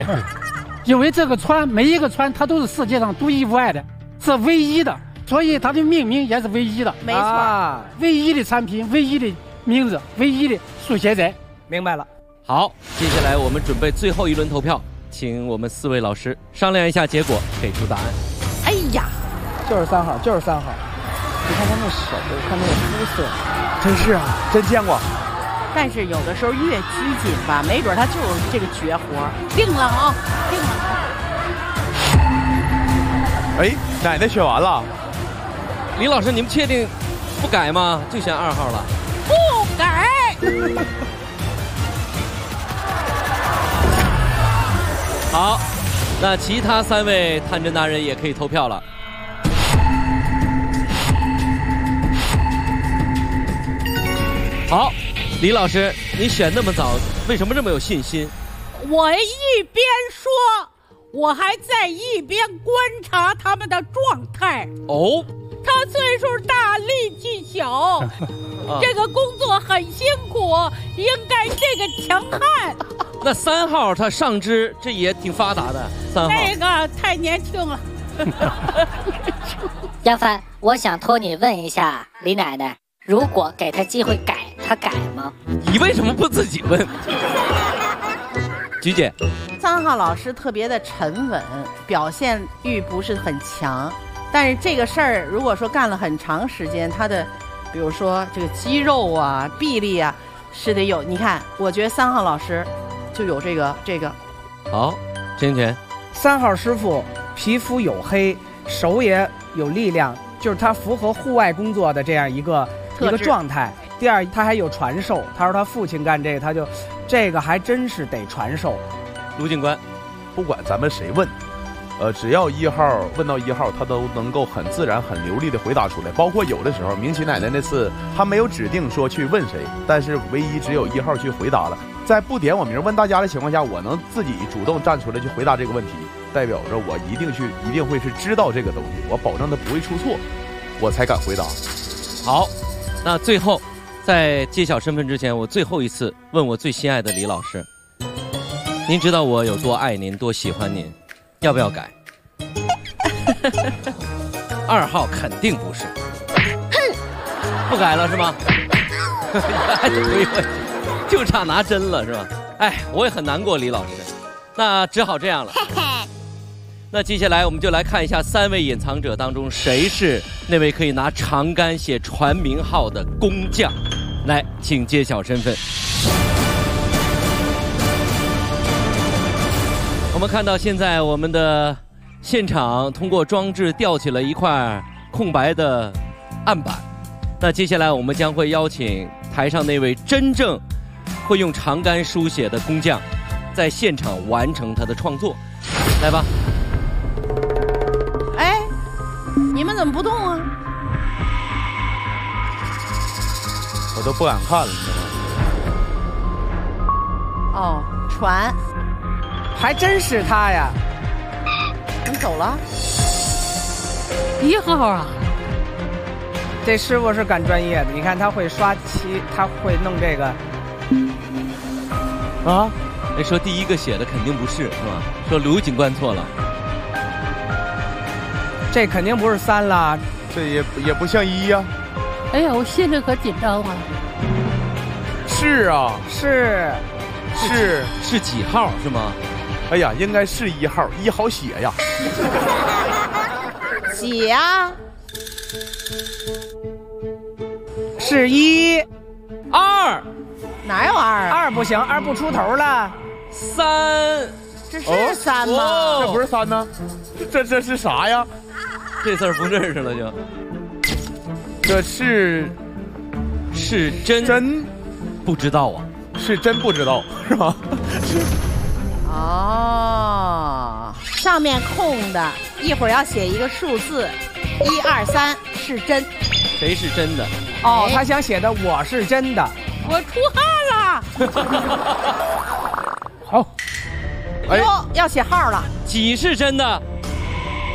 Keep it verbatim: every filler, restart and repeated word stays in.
因为这个船每一个船它都是世界上独一无二的，是唯一的，所以它的命名也是唯一的。 没错，啊、 唯一的产品，唯一的名字，唯一的书写者。 明白了。 好，接下来我们准备最后一轮投票，请我们四位老师商量一下结果，给出答案。 哎呀， 就是三号，就是三号。你看他那手，看那个肤色， 真是啊，真见过。 但是有的时候越拘谨吧，没准他就是这个绝活。定了啊，定了。 哎，奶奶选完了。 李老师，你们确定不改吗？就选二号了。 不改。 好，那其他三位探针达人也可以投票了。好，李老师，你选那么早，为什么这么有信心？ 我一边说，我还在一边观察他们的状态。 哦， 他岁数大，力气小，这个工作很辛苦，应该是个强悍。 那三号他上肢这也挺发达的，三号那个太年轻了。 杨帆，我想托你问一下李奶奶，如果给他机会改，他改吗？ 你为什么不自己问？菊姐， 三号老师特别的沉稳，表现欲不是很强，但是这个事儿如果说干了很长时间，他的比如说这个肌肉啊、臂力啊，是得有。你看，我觉得三号老师就有这个这个。 好，真权。 三号师傅皮肤黝黑，手也有力量，就是他符合户外工作的这样一个一个状态。第二，他还有传授，他说他父亲干这个，他就这个还真是得传授。 卢警官， 不管咱们谁问，呃，只要一号问到一号，他都能够很自然、很流利的回答出来。包括有的时候，明启奶奶那次，他没有指定说去问谁，但是唯一只有一号去回答了。在不点我名问大家的情况下，我能自己主动站出来去回答这个问题，代表着我一定去，一定会是知道这个东西，我保证他不会出错，我才敢回答。 好，那最后在揭晓身份之前，我最后一次问我最心爱的李老师，您知道我有多爱您，多喜欢您，要不要改？二号肯定不是，不改了是吗？还头一回，就差拿针了是吧？哎，我也很难过，李老师，那只好这样了。那接下来我们就来看一下三位隐藏者当中谁是那位可以拿长杆写船名号的工匠。来，请揭晓身份。我们看到现在我们的现场通过装置吊起了一块空白的案板，那接下来我们将会邀请台上那位真正会用长杆书写的工匠在现场完成他的创作。来吧。 哎，你们怎么不动啊？ 我都不敢看了，你知道吗？哦，船， 还真是他呀！ 你走了？ 一号啊！ 这师傅是干专业的，你看他会刷漆，他会弄这个。 啊？哎，说第一个写的肯定不是，是吧？说卢警官错了。 这肯定不是三了， 这也也不像一呀、啊。 哎呀，我心里可紧张啊！ 是啊， 是是是几号是吗？ 哎呀，应该是一号，一号写呀。 几呀？ 是一， 二， 哪有二啊？ 二不行，二不出头了。 三， 这是三吗？ 哦、这不是三呢，这这是啥呀？ 这字儿不认识了就。 这是是真真不知道啊， 是真不知道是吧？ 哦，上面空的，一会儿要写一个数字，一二三是真。 谁是真的？ 哦，他想写的我是真的。 我出汗了。 好， 哎呦，要写号了。 几是真的？